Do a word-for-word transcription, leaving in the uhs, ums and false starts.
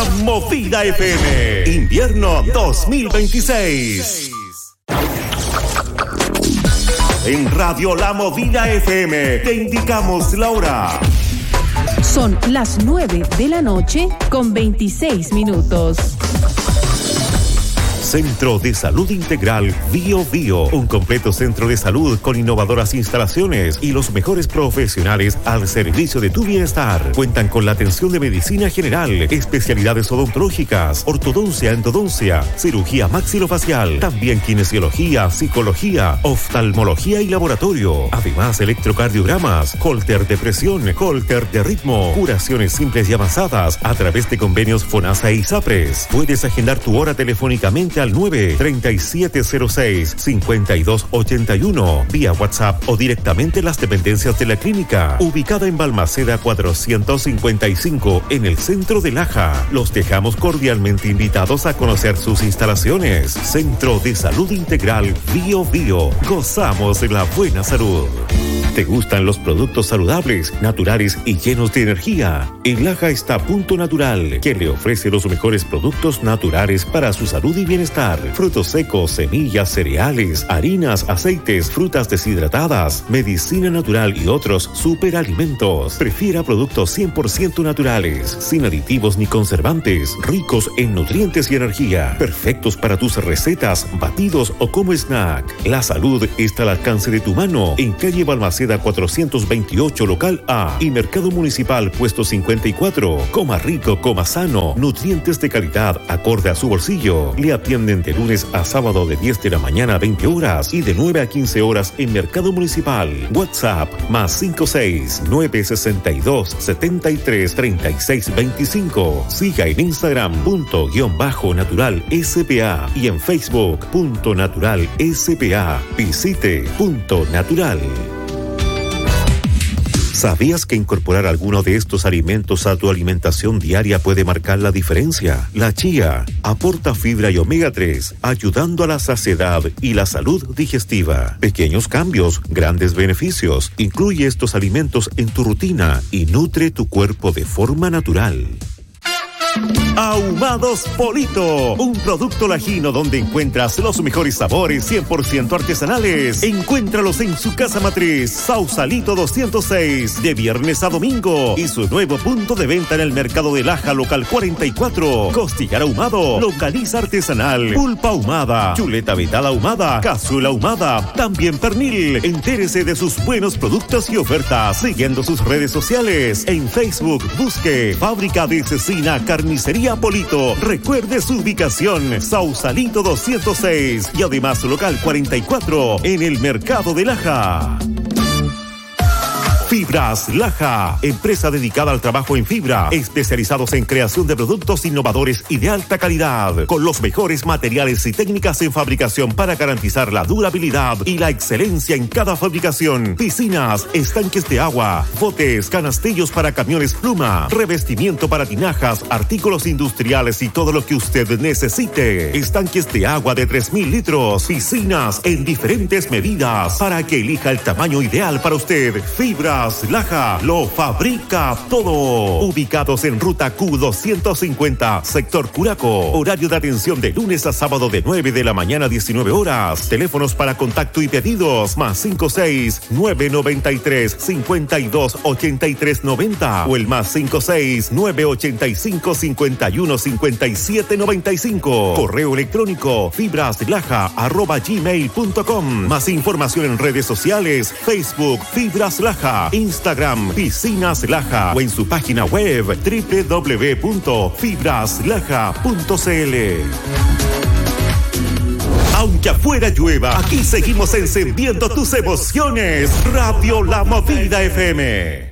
La Movida F M. Invierno dos mil veintiséis. En Radio La Movida F M te indicamos la hora. Son las nueve de la noche con veintiséis minutos. Centro de Salud Integral Bio Bio, un completo centro de salud con innovadoras instalaciones y los mejores profesionales al servicio de tu bienestar. Cuentan con la atención de medicina general, especialidades odontológicas, ortodoncia, endodoncia, cirugía maxilofacial, también kinesiología, psicología, oftalmología y laboratorio. Además, electrocardiogramas, holter de presión, holter de ritmo, curaciones simples y avanzadas a través de convenios FONASA e ISAPRES. Puedes agendar tu hora telefónicamente al nueve treinta y siete cero seis cincuenta y dos ochenta y uno vía WhatsApp o directamente en las dependencias de la clínica, ubicada en Balmaceda cuatrocientos cincuenta y cinco en el centro de Laja. Los dejamos cordialmente invitados a conocer sus instalaciones. Centro de Salud Integral Bio Bio. Gozamos de la buena salud. ¿Te gustan los productos saludables, naturales y llenos de energía? En Laja está Punto Natural, que le ofrece los mejores productos naturales para su salud y bienestar. Frutos secos, semillas, cereales, harinas, aceites, frutas deshidratadas, medicina natural y otros superalimentos. Prefiera productos cien por ciento naturales, sin aditivos ni conservantes, ricos en nutrientes y energía, perfectos para tus recetas, batidos o como snack. La salud está al alcance de tu mano en calle Balmaceda cuatrocientos veintiocho, local A, y Mercado Municipal, puesto cincuenta y cuatro. Coma rico, coma sano, nutrientes de calidad acorde a su bolsillo. Le atienden de lunes a sábado de diez de la mañana a veinte horas y de nueve a quince horas en Mercado Municipal. WhatsApp más cinco seis nueve seis dos siete tres tres seis dos cinco. Siga en Instagram punto guión bajo natural S P A y en Facebook punto natural S P A. Visite Punto Natural. ¿Sabías que incorporar alguno de estos alimentos a tu alimentación diaria puede marcar la diferencia? La chía aporta fibra y omega tres, ayudando a la saciedad y la salud digestiva. Pequeños cambios, grandes beneficios. Incluye estos alimentos en tu rutina y nutre tu cuerpo de forma natural. Ahumados Polito, un producto lajino donde encuentras los mejores sabores cien por ciento artesanales. Encuéntralos en su casa matriz, Sausalito doscientos seis, de viernes a domingo, y su nuevo punto de venta en el mercado de Laja, local cuarenta y cuatro. Costillar ahumado, longaniza artesanal, pulpa ahumada, chuleta vegetal ahumada, cazuela ahumada, también pernil. Entérese de sus buenos productos y ofertas siguiendo sus redes sociales. En Facebook, busque Fábrica de Cecina Carnicería Polito. Recuerde su ubicación, Sausalito doscientos seis, y además local cuarenta y cuatro en el mercado de Laja. Fibras Laja, empresa dedicada al trabajo en fibra, especializados en creación de productos innovadores y de alta calidad, con los mejores materiales y técnicas en fabricación para garantizar la durabilidad y la excelencia en cada fabricación. Piscinas, estanques de agua, botes, canastillos para camiones pluma, revestimiento para tinajas, artículos industriales y todo lo que usted necesite. Estanques de agua de tres mil litros, piscinas en diferentes medidas para que elija el tamaño ideal para usted. Fibra Laja lo fabrica todo. Ubicados en ruta Q doscientos cincuenta, sector Curaco. Horario de atención de lunes a sábado de nueve de la mañana a diecinueve horas. Teléfonos para contacto y pedidos más cinco seis nueve nueve tres cinco dos ocho tres nueve cero o el más cinco seis nueve ocho cinco cinco uno cinco siete nueve cinco. Correo electrónico fibraslaja arroba gmail punto com. Más información en redes sociales: Facebook Fibras Laja, Instagram Piscinas Laja o en su página web doble u doble u doble u punto fibraslaja punto c l. Aunque afuera llueva, aquí seguimos encendiendo tus emociones. Radio La Movida F M.